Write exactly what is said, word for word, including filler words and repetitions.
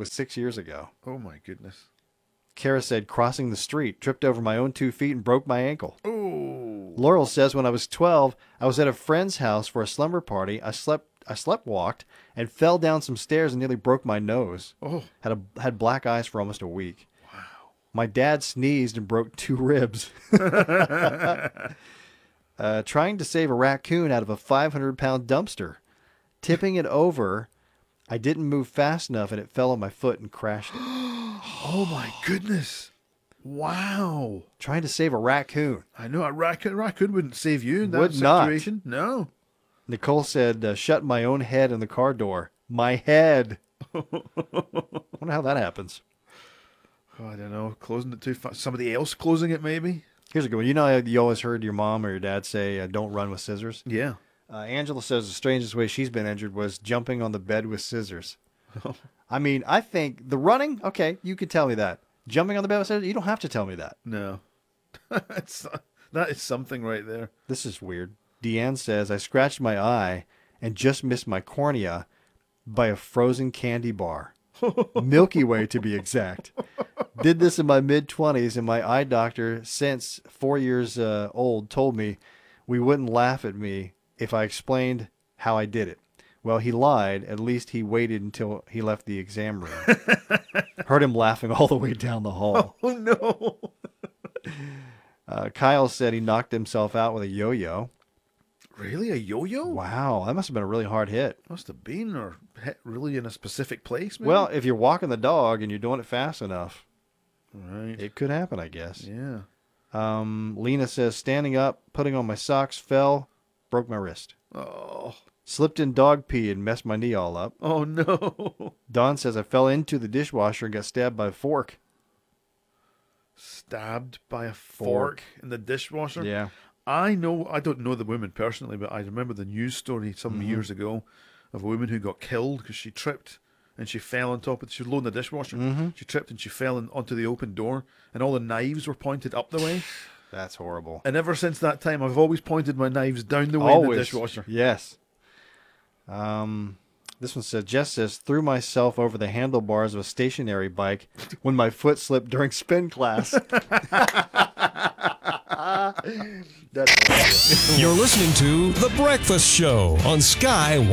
was six years ago. Oh, my goodness. Kara said, crossing the street, tripped over my own two feet and broke my ankle. Oh. Laurel says, when I was twelve, I was at a friend's house for a slumber party. I slept I slept walked and fell down some stairs and nearly broke my nose. Oh. Had a had black eyes for almost a week. Wow. My dad sneezed and broke two ribs. uh, trying to save a raccoon out of a five hundred pound dumpster. Tipping it over, I didn't move fast enough and it fell on my foot and crashed it. Oh, my goodness. Wow. Trying to save a raccoon. I know a raccoon, raccoon wouldn't save you in that Would not. situation. No. Nicole said, uh, shut my own head in the car door. My head. Wonder how that happens. Oh, I don't know. Closing it too fast. Somebody else closing it, maybe? Here's a good one. You know how you always heard your mom or your dad say, uh, don't run with scissors? Yeah. Uh, Angela says the strangest way she's been injured was jumping on the bed with scissors. I mean, I think the running, okay, you could tell me that. Jumping on the bed with scissors, you don't have to tell me that. No. It's, that is something right there. This is weird. Deanne says, I scratched my eye and just missed my cornea by a frozen candy bar. Milky Way, to be exact. Did this in my mid-twenties, and my eye doctor, since four years uh, old, told me we wouldn't laugh at me if I explained how I did it. Well, he lied. At least he waited until he left the exam room. Heard him laughing all the way down the hall. Oh, no. Uh, Kyle said he knocked himself out with a yo-yo. Really? A yo-yo? Wow, that must have been a really hard hit. Must have been, or hit really in a specific place, maybe? Well, if you're walking the dog and you're doing it fast enough, right. it could happen, I guess. Yeah. Um, Lena says, standing up, putting on my socks, fell, broke my wrist. Oh. Slipped in dog pee and messed my knee all up. Oh, no. Dawn says, I fell into the dishwasher and got stabbed by a fork. Stabbed by a Fork. fork, in the dishwasher? Yeah. I know, I don't know the woman personally, but I remember the news story some Mm-hmm. years ago of a woman who got killed because she tripped and she fell on top of, she was low in the dishwasher. Mm-hmm. She tripped and she fell in, onto the open door and all the knives were pointed up the way. That's horrible. And ever since that time, I've always pointed my knives down the way Always. in the dishwasher. Yes. Um, this one said, Jess says, threw myself over the handlebars of a stationary bike when my foot slipped during spin class. That's You're listening to The Breakfast Show on Sky